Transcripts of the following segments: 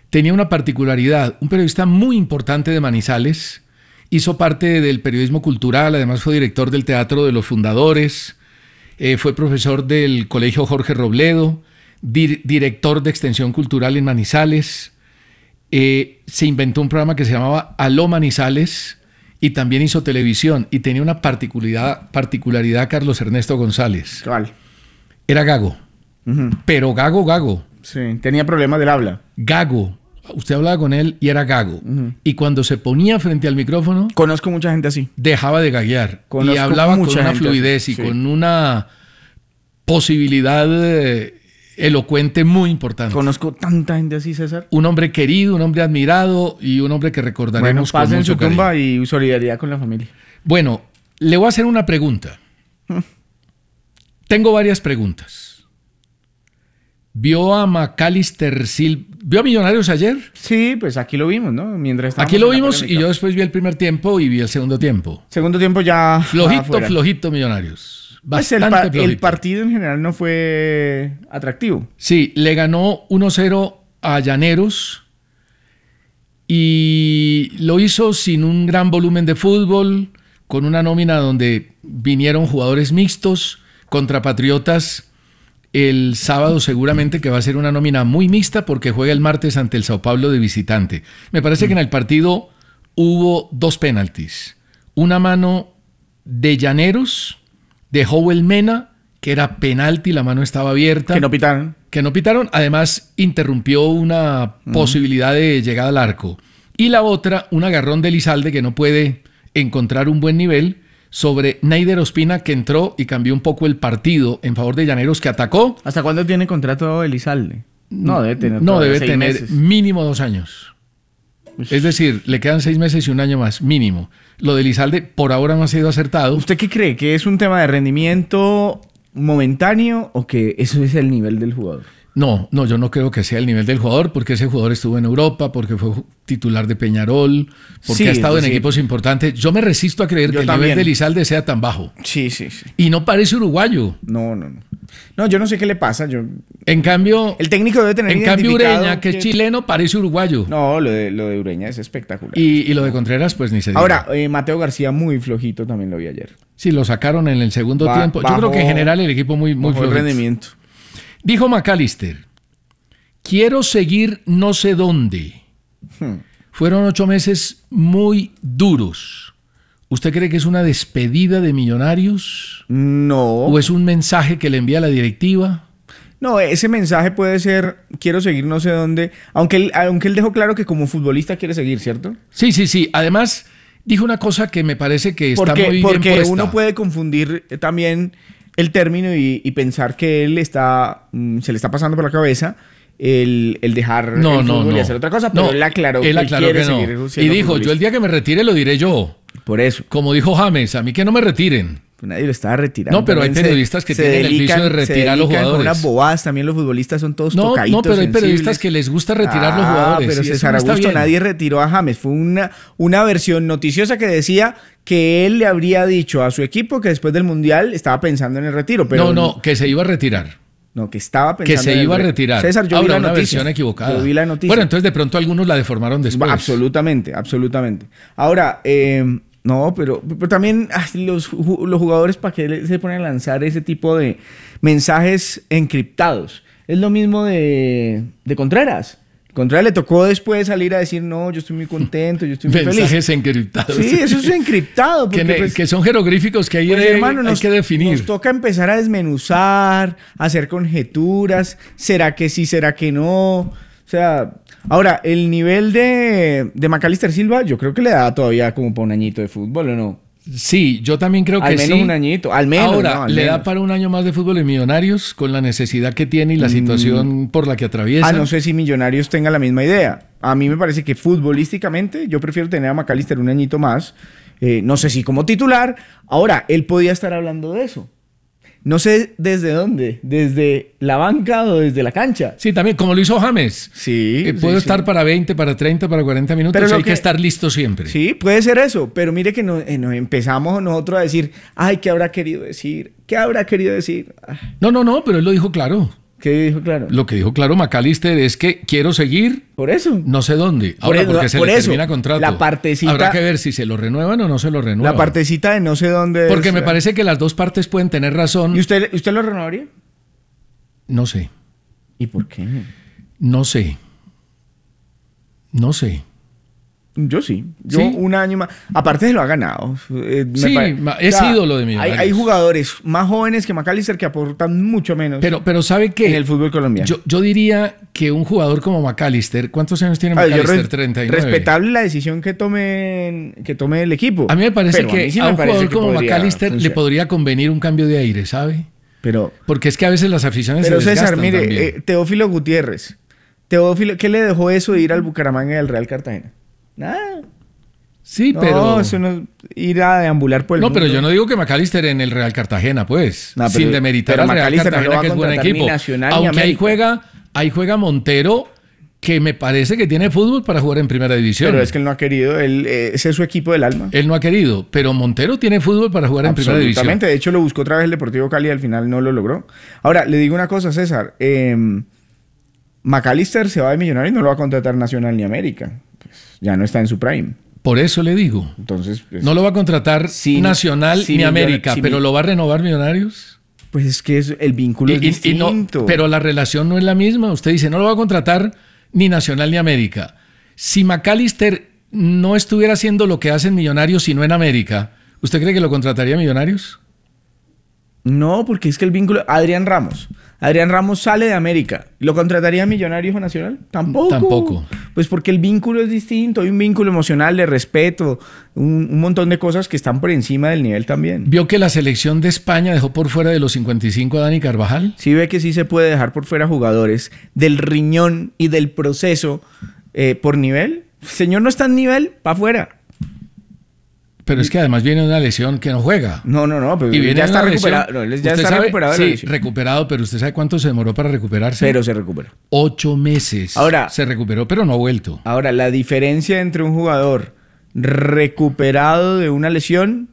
tenía una particularidad. Un periodista muy importante de Manizales, hizo parte del periodismo cultural, además fue director del Teatro de los Fundadores, fue profesor del Colegio Jorge Robledo, director de Extensión Cultural en Manizales. Se inventó un programa que se llamaba Aló Manizales y también hizo televisión y tenía una particularidad Carlos Ernesto González. ¿Cuál? Era gago, pero gago. Sí, tenía problemas del habla. Gago. Usted hablaba con él y era gago. Y cuando se ponía frente al micrófono... Conozco mucha gente así. Dejaba de gaguear. Y hablaba con una fluidez así, y con una posibilidad elocuente muy importante. Conozco tanta gente así, César. Un hombre querido, un hombre admirado y un hombre que recordaremos con mucho cariño. Bueno, paz en su tumba y solidaridad con la familia. Bueno, le voy a hacer una pregunta. Tengo varias preguntas. ¿Vio a Macalister Silva? ¿Vio a Millonarios ayer? Sí, pues aquí lo vimos, ¿no? Aquí lo vimos y yo después vi el primer tiempo y vi el segundo tiempo. Segundo tiempo ya... Flojito Millonarios. Bastante flojito. El partido en general no fue atractivo. Sí, le ganó 1-0 a Llaneros y lo hizo sin un gran volumen de fútbol, con una nómina donde vinieron jugadores mixtos contra Patriotas. El sábado seguramente que va a ser una nómina muy mixta porque juega el martes ante el Sao Paulo de visitante. Me parece que en el partido hubo 2 penaltis. Una mano de Llaneros, de Howell Mena, que era penalti, la mano estaba abierta. Que no pitaron. Además interrumpió una posibilidad de llegada al arco. Y la otra, un agarrón de Elizalde que no puede encontrar un buen nivel sobre Neider Ospina, que entró y cambió un poco el partido en favor de Llaneros, que atacó. ¿Hasta cuándo tiene contrato Elizalde? No, debe tener meses. Mínimo 2 años. Es decir, le quedan 6 meses y un año más, mínimo. Lo de Elizalde por ahora no ha sido acertado. ¿Usted qué cree? ¿Que es un tema de rendimiento momentáneo o que eso es el nivel del jugador? No, yo no creo que sea el nivel del jugador, porque ese jugador estuvo en Europa, porque fue titular de Peñarol, porque ha estado en equipos importantes. Yo me resisto a creer que el nivel de Elizalde sea tan bajo. Sí. Y no parece uruguayo. No. No, yo no sé qué le pasa. En cambio, el técnico debe tener Ureña, que es chileno, parece uruguayo. No, lo de Ureña es espectacular. Y lo de Contreras, pues ni se diga. Ahora, Mateo García muy flojito, también lo vi ayer. Sí, lo sacaron en el segundo tiempo. Yo creo que en general el equipo muy flojito. El rendimiento. Dijo Macalister: quiero seguir no sé dónde. Fueron 8 meses muy duros. ¿Usted cree que es una despedida de Millonarios? No. ¿O es un mensaje que le envía la directiva? No, ese mensaje puede ser: quiero seguir no sé dónde. Aunque él dejó claro que como futbolista quiere seguir, ¿cierto? Sí. Además, dijo una cosa que me parece que está muy bien puesta. Porque uno puede confundir también el término y pensar que él se le está pasando por la cabeza el dejar el fútbol y hacer otra cosa, pero él aclaró que quiere seguir siendo y dijo: futbolista. yo el día que me retire lo diré yo. Por eso. Como dijo James, a mí que no me retiren. Pues nadie lo estaba retirando. No, pero hay periodistas que tienen el vicio de retirar a los jugadores. Con unas bobadas, también los futbolistas son todos tocaditos. No, pero hay periodistas que les gusta retirar los jugadores. Pero César Augusto, nadie retiró a James. Fue una versión noticiosa que decía que él le habría dicho a su equipo que después del Mundial estaba pensando en el retiro. Pero no, que se iba a retirar. No, que estaba pensando que se iba a retirar. César, yo vi la una noticia. Versión equivocada. Yo vi la noticia. Bueno, entonces de pronto algunos la deformaron después. Absolutamente. Ahora, no, pero también los jugadores, ¿para qué se ponen a lanzar ese tipo de mensajes encriptados? Es lo mismo de Contreras. Contreras le tocó después salir a decir: no, yo estoy muy contento, yo estoy muy feliz. Mensajes encriptados. Sí, eso es encriptado. Porque, que son jeroglíficos que hay que definir. Nos toca empezar a desmenuzar, a hacer conjeturas. ¿Será que sí, será que no? O sea, ahora, el nivel de Macalister Silva, yo creo que le da todavía como para un añito de fútbol, ¿o no? Sí, yo también creo que sí. Al menos un añito, al menos. Ahora, ¿le da para un año más de fútbol en Millonarios con la necesidad que tiene y la situación por la que atraviesa? No sé si Millonarios tenga la misma idea. A mí me parece que futbolísticamente yo prefiero tener a Macalister un añito más. No sé si como titular. Ahora, él podía estar hablando de eso. No sé desde dónde, desde la banca o desde la cancha. Sí, también, como lo hizo James. Sí. Puedo estar para 20, para 30, para 40 minutos, pero hay que estar listo siempre. Sí, puede ser eso, pero mire que nos empezamos nosotros a decir: ay, ¿qué habrá querido decir? ¿Qué habrá querido decir? No, pero él lo dijo claro. ¿Qué dijo claro? Lo que dijo claro McAllister es que quiero seguir, Por eso. no sé dónde. Ahora, porque se le termina contrato. La partecita, habrá que ver si se lo renuevan o no se lo renuevan. La partecita de no sé dónde. Porque me parece que las dos partes pueden tener razón. ¿Y usted lo renovaría? No sé. ¿Y por qué? No sé. Yo sí. Yo ¿Sí? un año más. Aparte se lo ha ganado. Es ídolo de Millonarios. Hay jugadores más jóvenes que McAllister que aportan mucho menos. Pero ¿sabe qué? En el fútbol colombiano. Yo diría que un jugador como McAllister, ¿cuántos años tiene McAllister? 39. Respetable la decisión que tome el equipo. A mí me parece que a un jugador como McAllister le funcionar. podría convenir un cambio de aire, ¿sabe? Porque es que a veces las aficiones se desgastan. Pero César, mire, Teófilo Gutiérrez. ¿Qué le dejó eso de ir al Bucaramanga y al Real Cartagena? Nada. Sí, no, pero... eso no ir a deambular por el mundo. No, pero yo no digo que McAllister en el Real Cartagena, pues. No, sin demeritar al Real Cartagena, que es buen equipo. Aunque ahí juega Montero, que me parece que tiene fútbol para jugar en primera división. Pero es que él no ha querido. Ese es su equipo del alma. Él no ha querido, pero Montero tiene fútbol para jugar en primera división. Absolutamente. De hecho, lo buscó otra vez el Deportivo Cali y al final no lo logró. Ahora, le digo una cosa, César. McAllister se va de Millonarios y no lo va a contratar Nacional ni América. Pues ya no está en su prime. Por eso le digo. Entonces, pues, no lo va a contratar Nacional ni América, pero ¿lo va a renovar Millonarios? Pues es que el vínculo es distinto. Pero la relación no es la misma. Usted dice, no lo va a contratar ni Nacional ni América. Si McAllister no estuviera haciendo lo que hacen Millonarios, sino en América, ¿usted cree que lo contrataría Millonarios? No, porque es que el vínculo... Adrián Ramos sale de América. ¿Lo contrataría Millonarios o Nacional? Tampoco. Pues porque el vínculo es distinto. Hay un vínculo emocional de respeto, un montón de cosas que están por encima del nivel también. ¿Vio que la selección de España dejó por fuera de los 55 a Dani Carvajal? Sí, ve que sí se puede dejar por fuera jugadores del riñón y del proceso por nivel. El señor no está en nivel, para afuera. Pero es que además viene una lesión que no juega. No, pero ya está recuperado. Ya está recuperado. Sí, recuperado, pero ¿usted sabe cuánto se demoró para recuperarse? Pero se recupera. 8 meses. Ahora, se recuperó, pero no ha vuelto. Ahora, la diferencia entre un jugador recuperado de una lesión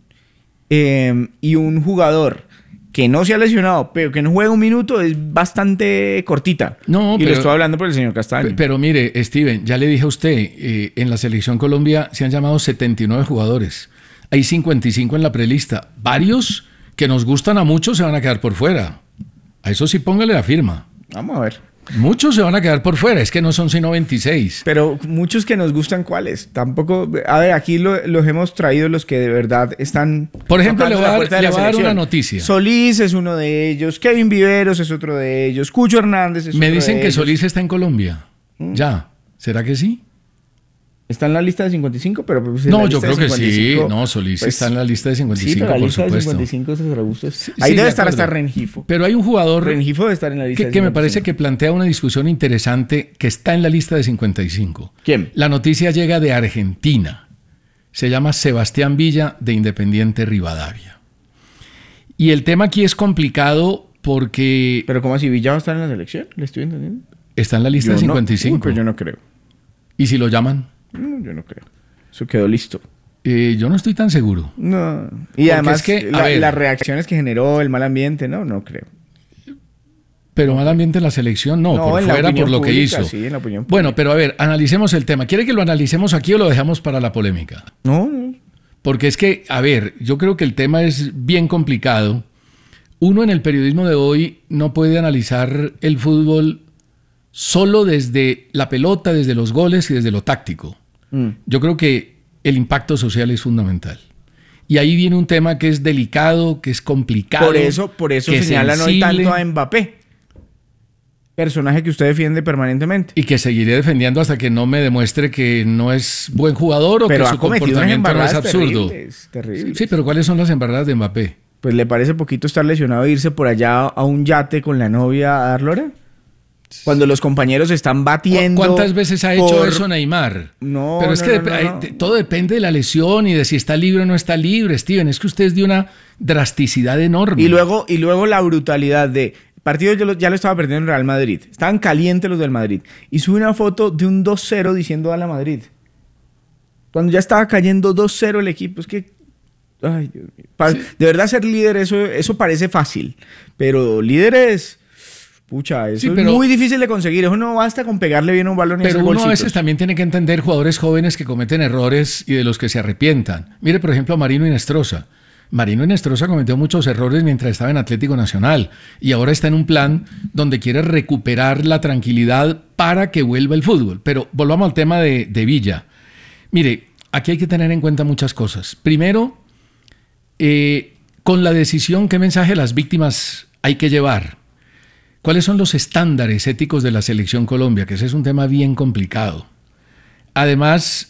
y un jugador que no se ha lesionado, pero que no juega un minuto, es bastante cortita. No, y lo estoy hablando por el señor Castaño. Pero mire, Steven, ya le dije a usted, en la Selección Colombia se han llamado 79 jugadores. Hay 55 en la prelista. Varios que nos gustan a muchos se van a quedar por fuera. A eso sí póngale la firma. Vamos a ver. Muchos se van a quedar por fuera. Es que no son sino 26. Pero muchos que nos gustan, ¿cuáles? Tampoco... A ver, aquí los hemos traído los que de verdad están... Por ejemplo, le voy a dar una noticia. Solís es uno de ellos. Kevin Viveros es otro de ellos. Cucho Hernández es otro de ellos. Me dicen que Solís está en Colombia. Ya. ¿Será que sí? ¿Está en la lista de 55? Pero pues no, yo creo que sí. No, Solís pues, está en la lista de 55, sí, pero la lista de 55 ahí debe estar hasta Rengifo. Pero hay un jugador Rengifo debe estar en la lista que me parece que plantea una discusión interesante que está en la lista de 55. ¿Quién? La noticia llega de Argentina. Se llama Sebastián Villa, de Independiente Rivadavia. Y el tema aquí es complicado porque... ¿Pero cómo así? ¿Villa va a estar en la selección? ¿Le estoy entendiendo? Está en la lista de 55. Pero yo no creo. ¿Y si lo llaman? No, yo no creo. Eso quedó listo. Yo no estoy tan seguro. No. Y además que las reacciones que generó, el mal ambiente, no creo. Pero mal ambiente en la selección, no por fuera, por lo que hizo. Sí, en la opinión pública. Bueno, pero a ver, analicemos el tema. ¿Quiere que lo analicemos aquí o lo dejamos para la polémica? No. Porque es que, a ver, yo creo que el tema es bien complicado. Uno en el periodismo de hoy no puede analizar el fútbol solo desde la pelota, desde los goles y desde lo táctico. Yo creo que el impacto social es fundamental. Y ahí viene un tema que es delicado, que es complicado. Por eso señalan hoy tanto a Mbappé. Personaje que usted defiende permanentemente. Y que seguiré defendiendo hasta que no me demuestre que no es buen jugador o que su comportamiento no es absurdo. Terribles. Sí, pero ¿cuáles son las embarradas de Mbappé? Pues ¿le parece poquito estar lesionado e irse por allá a un yate con la novia a dar lora? Cuando los compañeros están batiendo. ¿Cuántas veces ha hecho eso Neymar? No, pero es que todo depende de la lesión y de si está libre o no está libre, Steven. Es que usted es de una drasticidad enorme. Y luego la brutalidad de... Partido ya lo estaba perdiendo el Real Madrid. Estaban calientes los del Madrid. Y sube una foto de un 2-0 diciendo a la Madrid. Cuando ya estaba cayendo 2-0 el equipo. Es que... Ay, Dios mío. De verdad ser líder, eso parece fácil. Pero líder es... pucha, eso Sí, es pero- muy difícil de conseguir. Eso no basta con pegarle bien un balón y Pero hacer uno a golcitos. veces también tiene que entender jugadores jóvenes que cometen errores y de los que se arrepientan. Mire, por ejemplo, a Marino Inestrosa. Marino Inestrosa cometió muchos errores mientras estaba en Atlético Nacional y ahora está en un plan donde quiere recuperar la tranquilidad para que vuelva el fútbol. Pero volvamos al tema de Villa. Mire, aquí hay que tener en cuenta muchas cosas. Primero, con la decisión, ¿qué mensaje a las víctimas hay que llevar? ¿Cuáles son los estándares éticos de la selección Colombia? Que ese es un tema bien complicado. Además,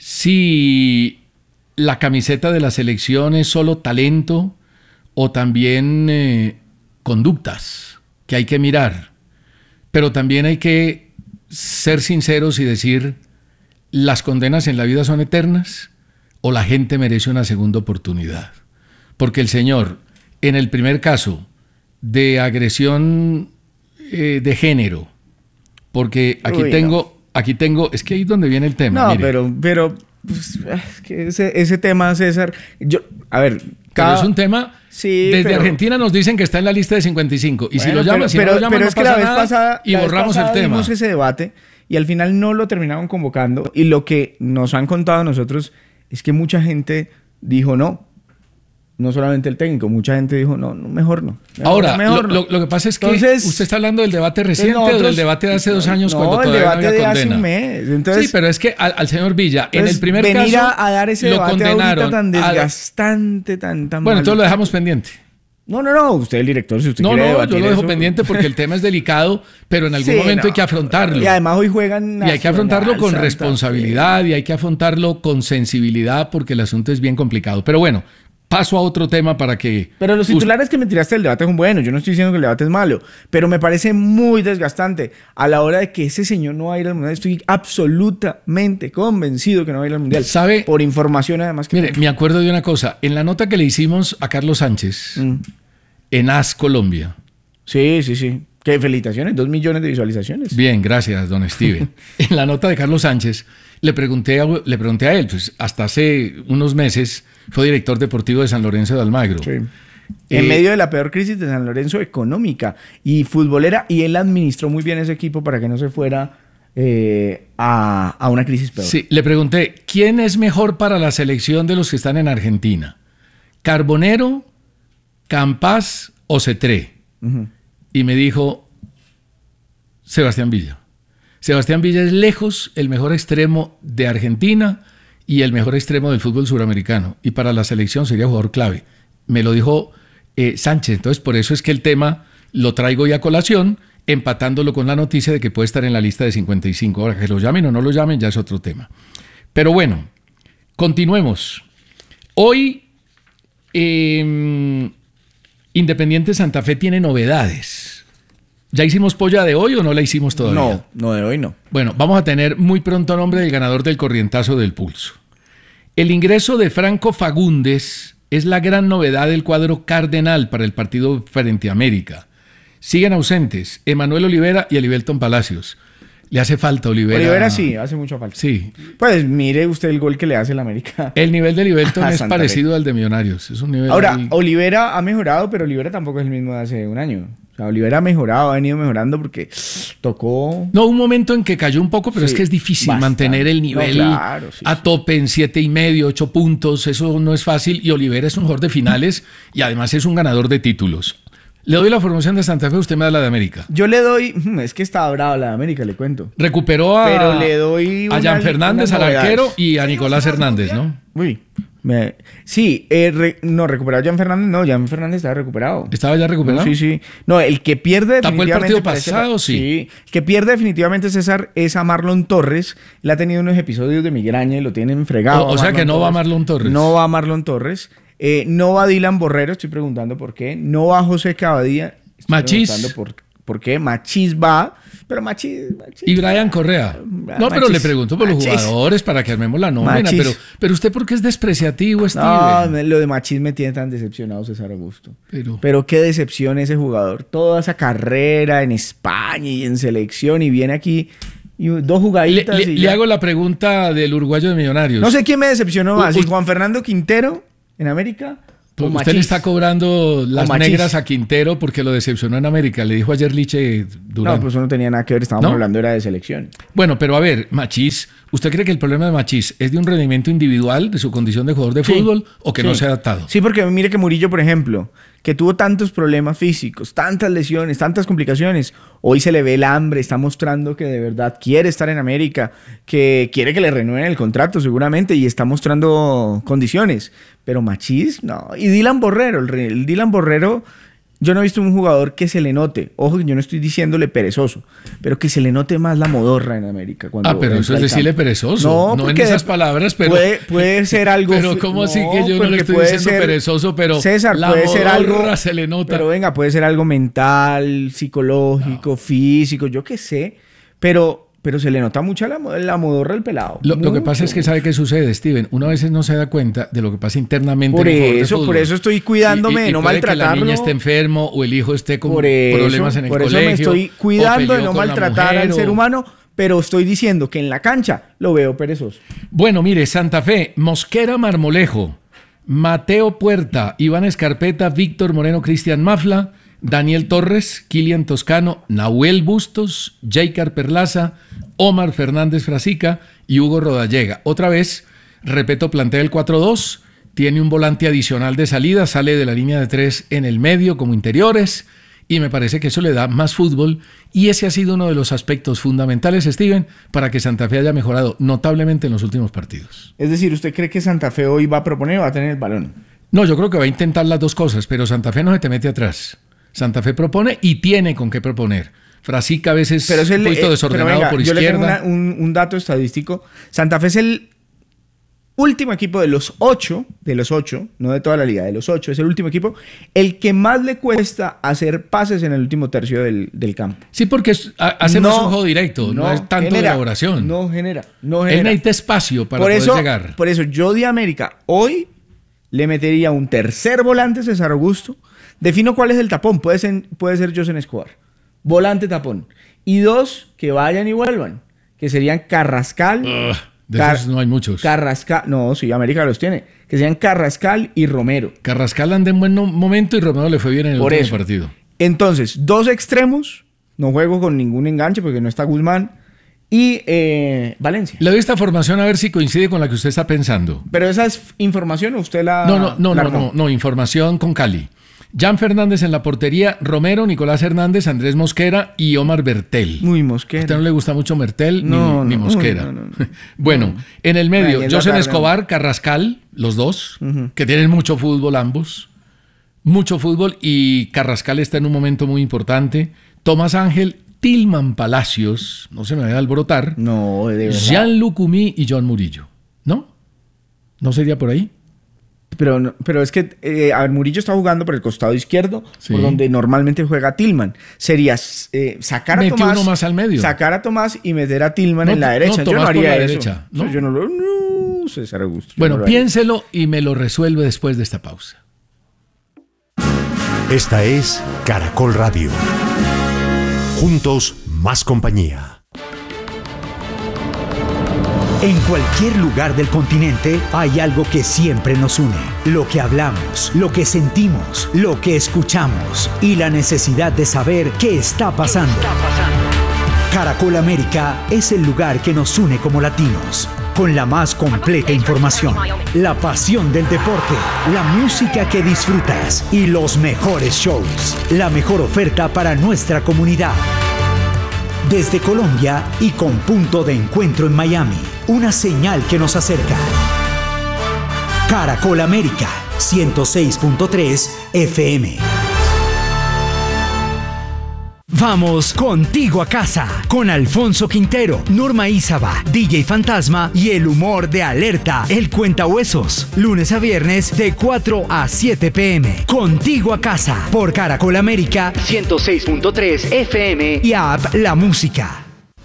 si la camiseta de la selección es solo talento o también conductas que hay que mirar. Pero también hay que ser sinceros y decir, ¿las condenas en la vida son eternas o la gente merece una segunda oportunidad? Porque el señor, en el primer caso de agresión de género, porque aquí Uy, tengo, es que ahí es donde viene el tema. No, mire. pero pues, es que ese tema, César, a ver, Pero es un tema, Sí, desde pero- Argentina nos dicen que está en la lista de 55, y si Bueno, lo llaman, si no lo llaman, pero no es que la pasa vez nada, pasada y la vez borramos pasada el tema. vimos ese debate y al final no lo terminaron convocando, y lo que nos han contado a nosotros es que mucha gente dijo no solamente el técnico, mucha gente dijo no, mejor no. Ahora, mejor no. lo que pasa es que Entonces, usted está hablando del debate reciente o nosotros- del debate de hace 2 años no, cuando el todavía debate no había de hace condena. un mes. Entonces, Sí, pero es que al señor Villa, en entonces, el primer venir caso, a dar ese lo debate condenaron. ahorita tan a- desgastante, tan bueno, malo. entonces lo dejamos pendiente. No, usted es el director, si usted No, quiere yo debatir lo dejo eso. pendiente porque el tema es delicado, pero en algún Sí, momento no. hay que afrontarlo. Y además hoy juegan Y hay que afrontarlo con Nacional, Santa responsabilidad y hay que afrontarlo con sensibilidad porque el asunto es bien complicado. Pero bueno, paso a otro tema para que... Pero los titulares que me tiraste del debate son buenos. Yo no estoy diciendo que el debate es malo, pero me parece muy desgastante a la hora de que ese señor no va a ir al Mundial. Estoy absolutamente convencido que no va a ir al Mundial. ¿Sabe? Por información además que... Mire, me acuerdo de una cosa. En la nota que le hicimos a Carlos Sánchez, en AS Colombia. Sí. ¿Qué felicitaciones? 2 millones de visualizaciones. Bien, gracias, don Steven. En la nota de Carlos Sánchez le pregunté a él, pues hasta hace unos meses fue director deportivo de San Lorenzo de Almagro. Sí. En medio de la peor crisis de San Lorenzo económica y futbolera, y él administró muy bien ese equipo para que no se fuera a una crisis peor. Sí, le pregunté, ¿quién es mejor para la selección de los que están en Argentina? ¿Carbonero, Campas o Cetré? Y me dijo, Sebastián Villa. Sebastián Villa es lejos el mejor extremo de Argentina y el mejor extremo del fútbol suramericano. Y para la selección sería jugador clave. Me lo dijo Sánchez. Entonces, por eso es que el tema lo traigo ya a colación, empatándolo con la noticia de que puede estar en la lista de 55. Ahora, que lo llamen o no lo llamen, ya es otro tema. Pero bueno, continuemos. Hoy, Independiente Santa Fe tiene novedades. ¿Ya hicimos polla de hoy o no la hicimos todavía? No, de hoy no. Bueno, vamos a tener muy pronto nombre del ganador del corrientazo del pulso. El ingreso de Franco Fagundes es la gran novedad del cuadro cardenal para el partido frente a América. Siguen ausentes Emanuel Olivera y Elivelton Palacios. Le hace falta Olivera. Olivera sí, hace mucha falta. Sí. Pues mire usted el gol que le hace el América. El nivel de Elivelton es Santa parecido al de Millonarios. Es un nivel Ahora, ahí. Olivera ha mejorado, pero Olivera tampoco es el mismo de hace un año. O sea, Olivera ha mejorado, ha venido mejorando porque tocó... No, un momento en que cayó un poco, pero Sí, es que es difícil bastante. mantener el nivel No, claro, sí, a tope en 7,5, 8 puntos. Eso no es fácil. Y Olivera es un jugador de finales y además es un ganador de títulos. Le doy la formación de Santa Fe, usted me da la de América. Yo le doy... Es que estaba bravo la de América, le cuento. Recuperó Pero le doy a Jan Fernández, unas al novedades. arquero, y a Nicolás Hernández, ¿no? Uy. Sí, no, recuperado Jan Fernández. No, Jan Fernández estaba recuperado. ¿Estaba ya recuperado? Sí. No, el que pierde ¿Tapó el definitivamente... partido parece- pasado? Sí. El que pierde definitivamente, César, es a Marlon Torres. Él ha tenido unos episodios de migraña y lo tienen fregado. O sea que no va Marlon Torres. No va Marlon Torres. No va Dylan Borrero, estoy preguntando por qué. No va José Cavadía. Estoy Machís. preguntando por qué. Machís va, pero Machís... Y Brian Correa. No, pero Machís. le pregunto por los Machís. jugadores para que armemos la nómina. Machís. Pero usted, ¿por qué es despreciativo, No, Steven? lo de Machís me tiene tan decepcionado, César Augusto. Pero- Pero qué decepción ese jugador. Toda esa carrera en España y en selección y viene aquí y 2 jugaditas y Le ya. hago la pregunta del uruguayo de Millonarios. No sé quién me decepcionó más, si U- Juan Fernando Quintero en América Usted le está cobrando las negras a Quintero porque lo decepcionó en América. Le dijo ayer Liche Durán. No, pues eso no tenía nada que ver. Estábamos hablando era de selección. Bueno, pero a ver, Machís, ¿usted cree que el problema de Machís es de un rendimiento individual, de su condición de jugador de fútbol, o que no se ha adaptado? Sí, porque mire que Murillo, por ejemplo, que tuvo tantos problemas físicos, tantas lesiones, tantas complicaciones, hoy se le ve el hambre, está mostrando que de verdad quiere estar en América, que quiere que le renueven el contrato seguramente y está mostrando condiciones. Pero Machís, no. Y Dylan Borrero, el Dylan Borrero, yo no he visto un jugador que se le note, ojo que yo no estoy diciéndole perezoso, pero que se le note más la modorra en América. Pero eso es decirle perezoso. No en esas palabras, pero... Puede ser algo... Pero ¿cómo así que yo no le estoy diciendo perezoso, pero César, la puede ser algo, se le nota? Pero venga, puede ser algo mental, psicológico, físico, yo qué sé, pero se le nota mucho la modorra del pelado. Lo que pasa es que ¿sabe qué sucede, Steven? Uno a veces no se da cuenta de lo que pasa internamente. Por eso estoy cuidándome de no maltratarlo. Que la niña esté enfermo o el hijo esté con problemas en el colegio. Por eso me estoy cuidando de no maltratar al ser humano, pero estoy diciendo que en la cancha lo veo perezoso. Bueno, mire, Santa Fe, Mosquera Marmolejo, Mateo Puerta, Iván Escarpeta, Víctor Moreno, Cristian Mafla, Daniel Torres, Kilian Toscano, Nahuel Bustos, Jaycar Perlaza, Omar Fernández Frasica y Hugo Rodallega. Otra vez, repito, plantea el 4-2, tiene un volante adicional de salida, sale de la línea de 3 en el medio como interiores y me parece que eso le da más fútbol y ese ha sido uno de los aspectos fundamentales, Steven, para que Santa Fe haya mejorado notablemente en los últimos partidos. Es decir, ¿usted cree que Santa Fe hoy va a proponer o va a tener el balón? No, yo creo que va a intentar las dos cosas, pero Santa Fe no se te mete atrás. Santa Fe propone y tiene con qué proponer. Frasica a veces un poquito desordenado por izquierda. Yo le tengo un dato estadístico. Santa Fe es el último equipo de los ocho, no de toda la liga, de los 8, es el último equipo, el que más le cuesta hacer pases en el último tercio del campo. Sí, porque hacemos un juego directo, no es tanto de elaboración. No genera. Él necesita espacio para poder llegar. Por eso yo de América hoy le metería un tercer volante, César Augusto. Defino cuál es el tapón. Puede ser Josen Escobar. Volante tapón. Y 2 que vayan y vuelvan. Que serían Carrascal. De esos no hay muchos. Carrascal. No, sí, América los tiene. Que serían Carrascal y Romero. Carrascal anda en buen momento y Romero le fue bien en el último partido. Entonces, 2 extremos. No juego con ningún enganche porque no está Guzmán. Y Valencia. Le doy esta formación a ver si coincide con la que usted está pensando. ¿Pero esa es información o usted la...? No, información con Cali. Jan Fernández en la portería, Romero, Nicolás Hernández, Andrés Mosquera y Omar Bertel. Muy Mosquera. ¿A usted no le gusta mucho Bertel ni Mosquera? No. Bueno, en el medio, Josen Escobar, Carrascal, los dos, que tienen mucho fútbol ambos. Mucho fútbol y Carrascal está en un momento muy importante. Tomás Ángel, Tilman Palacios, no se me vaya a alborotar. No, de verdad. Jean-Luc Umí y John Murillo. ¿No? ¿No sería por ahí? Pero es que, Murillo está jugando por el costado izquierdo, por donde normalmente juega Tilman. Sería sacar a Tomás. Uno más al medio. Sacar a Tomás y meter a Tilman en la derecha. Yo no haría eso. Yo no César Augusto. Bueno, piénselo y me lo resuelve después de esta pausa. Esta es Caracol Radio. Juntos, más compañía. En cualquier lugar del continente hay algo que siempre nos une. Lo que hablamos, lo que sentimos, lo que escuchamos y la necesidad de saber qué está pasando. Caracol América es el lugar que nos une como latinos, con la más completa información, la pasión del deporte, la música que disfrutas y los mejores shows, la mejor oferta para nuestra comunidad. Desde Colombia y con punto de encuentro en Miami, una señal que nos acerca. Caracol América, 106.3 FM. Vamos contigo a casa, con Alfonso Quintero, Norma Ízaba, DJ Fantasma y el humor de Alerta, el Cuentahuesos. Lunes a viernes de 4 a 7 p.m. Contigo a casa, por Caracol América, 106.3 FM y app La Música.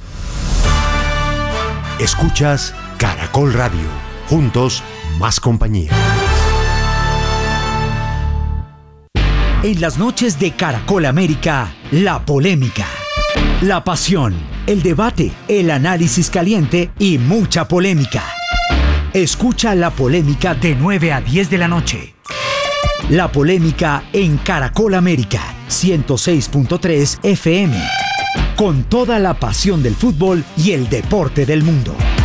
Escuchas Caracol Radio. Juntos, más compañía. En las noches de Caracol América, la polémica, la pasión, el debate, el análisis caliente y mucha polémica. Escucha La Polémica de 9 a 10 de la noche. La polémica en Caracol América 106.3 FM. Con toda la pasión del fútbol y el deporte del mundo.